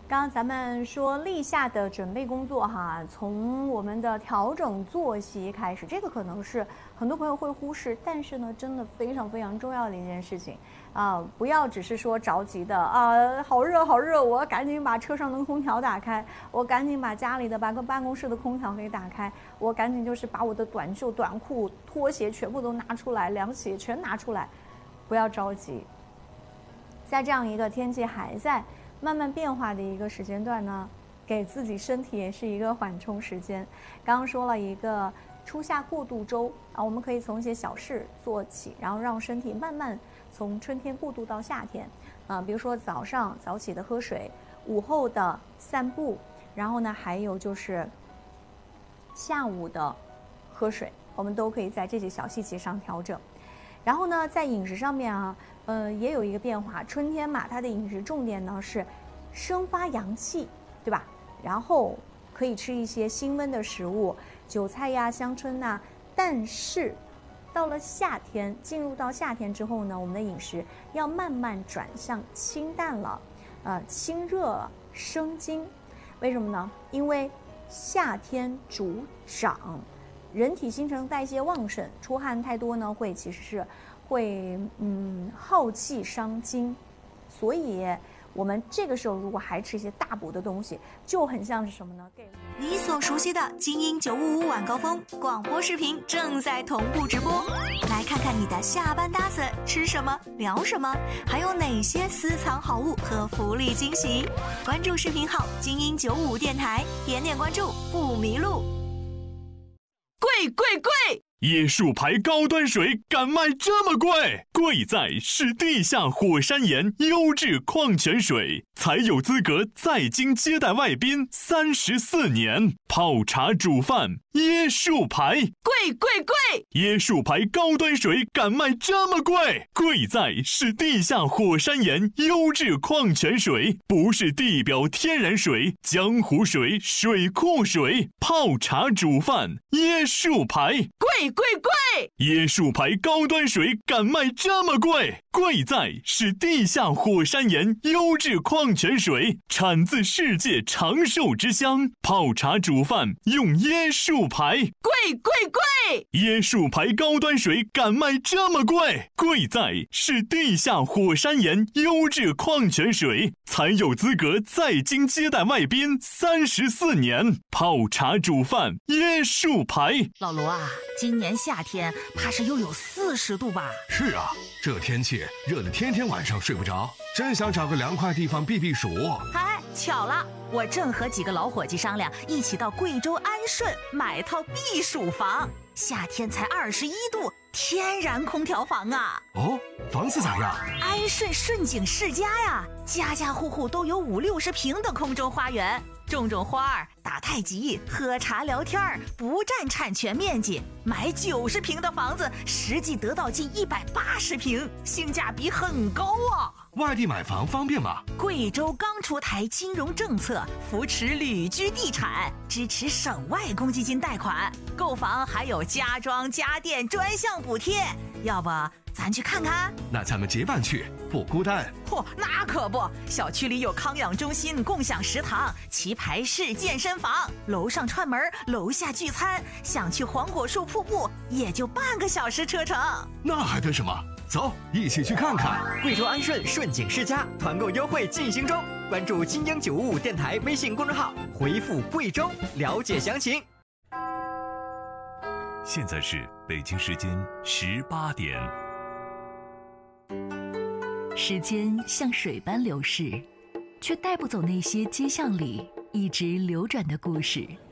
刚刚咱们说立夏的准备工作哈，从我们的调整作息开始，这个可能是很多朋友会忽视，但是呢，真的非常非常重要的一件事情啊！不要只是说着急的啊，好热好热，我赶紧把车上的空调打开，我赶紧把家里的办公室的空调给打开，我赶紧就是把我的短袖、短裤、拖鞋全部都拿出来，凉鞋全拿出来，不要着急，在这样一个天气还在慢慢变化的一个时间段呢，给自己身体也是一个缓冲时间。刚刚说了一个初夏过渡周啊，我们可以从一些小事做起，然后让身体慢慢从春天过渡到夏天。比如说早上早起的喝水，午后的散步，然后呢还有就是下午的喝水，我们都可以在这些小细节上调整。然后呢，在饮食上面啊，也有一个变化。春天嘛，它的饮食重点呢是生发阳气，对吧？然后可以吃一些辛温的食物，韭菜呀、香椿呐。但是到了夏天，进入到夏天之后呢，我们的饮食要慢慢转向清淡了，清热了，生津。为什么呢？因为夏天主长。人体新陈代谢旺盛，出汗太多呢，其实是会耗气伤津，所以我们这个时候如果还吃一些大补的东西，就很像是什么呢？ 你所熟悉的精英955晚高峰广播视频正在同步直播，来看看你的下班搭子吃什么聊什么，还有哪些私藏好物和福利惊喜。关注视频号精英955电台，点点关注不迷路。贵贵贵！ 椰树牌高端水敢卖这么贵？贵在是地下火山岩优质矿泉水，才有资格在京接待外宾34年。泡茶煮饭，椰树牌， 贵贵贵！ 椰树牌高端水敢卖这么贵？贵在是地下火山岩优质矿泉水，不是地表天然水、江湖水、水库水。泡茶煮饭，椰树牌， 贵贵贵！ 椰树牌高端水敢卖这么贵？贵在是地下火山岩优质矿泉水，产自世界长寿之乡。泡茶煮饭用椰树牌， 贵贵贵！ 椰树牌高端水敢卖这么贵？贵在是地下火山岩优质矿泉水，才有资格在京接待外宾34年。泡茶煮饭，椰树牌。 老卢啊，今年夏天怕是又有40度吧？ 是啊，这天气热得天天晚上睡不着，真想找个凉快地方避避暑。 嗨，巧了，我正和几个老伙计商量，一起到贵州安顺买套避暑房，夏天才21度，天然空调房啊。 哦，房子咋样？ 安顺顺景世家呀，家家户户都有50-60平的空中花园，种花儿，打太极，喝茶聊天儿，不占产权面积。买90平的房子，实际得到近180平，性价比很高啊。 外地买房方便吗？ 贵州刚出台金融政策，扶持旅居地产，支持省外公积金贷款，购房还有家装家电专项补贴。要不咱去看看？ 那咱们结伴去，不孤单。 那可不，小区里有康养中心、共享食堂、棋牌室、健身房，楼上串门，楼下聚餐。想去黄果树瀑布，也就半个小时车程。 那还等什么？走，一起去看看。 贵州安顺顺景世家团购优惠进行中，关注精英955电台微信公众号，回复贵州了解详情。 现在是北京时间18点。 时间像水般流逝，却带不走那些街巷里一直流转的故事。